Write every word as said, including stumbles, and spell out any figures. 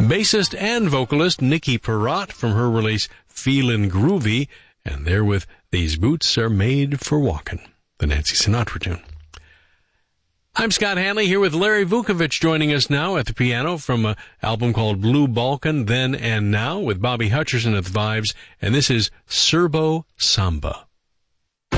bassist and vocalist Nikki Perrott from her release Feelin' Groovy, and there with These Boots Are Made for Walkin', the Nancy Sinatra tune. I'm Scott Hanley here with Larry Vukovich joining us now at the piano from an album called Blue Balkan, Then and Now, with Bobby Hutcherson at the vibes, and this is Serbo Samba.